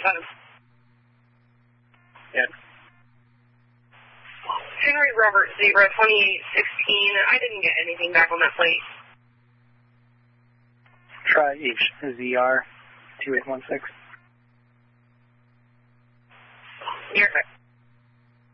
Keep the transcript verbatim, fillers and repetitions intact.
twenty-seven. Yeah. Henry Robert Zebra twenty-eight sixteen. I didn't get anything back on that plate. Try H Z R two eight one six. You're correct.